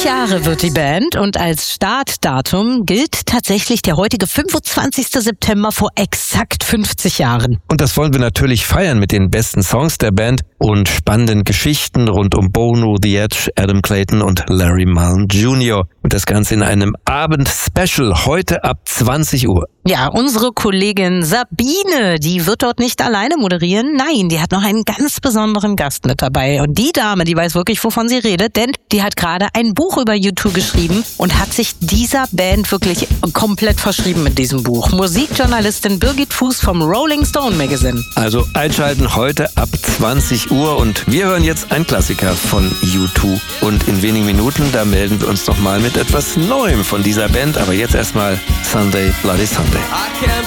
50 Jahre wird die Band und als Startdatum gilt tatsächlich der heutige 25. September vor exakt 50 Jahren. Und das wollen wir natürlich feiern mit den besten Songs der Band und spannenden Geschichten rund um Bono, The Edge, Adam Clayton und Larry Mullen Jr. Und das Ganze in einem Abend-Special heute ab 20 Uhr. Ja, unsere Kollegin Sabine, die wird dort nicht alleine moderieren. Nein, die hat noch einen ganz besonderen Gast mit dabei. Und die Dame, die weiß wirklich, wovon sie redet, denn die hat gerade ein Buch über U2 geschrieben und hat sich dieser Band wirklich komplett verschrieben mit diesem Buch. Musikjournalistin Birgit Fuß vom Rolling Stone Magazine. Also einschalten heute ab 20 Uhr und wir hören jetzt einen Klassiker von U2. Und in wenigen Minuten, da melden wir uns nochmal mit etwas Neuem von dieser Band. Aber jetzt erstmal Sunday Bloody Sunday.